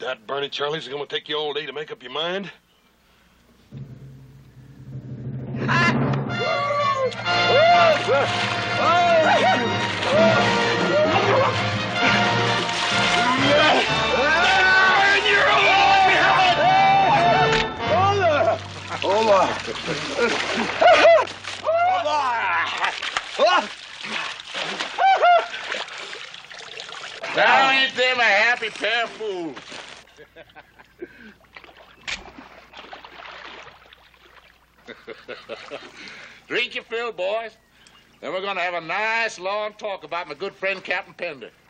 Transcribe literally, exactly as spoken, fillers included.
That Barney Charlie's going to take you all day to make up your mind? Now ain't them a happy pair of fools? Drink your fill, boys. Then we're going to have a nice long talk about my good friend Captain Pender.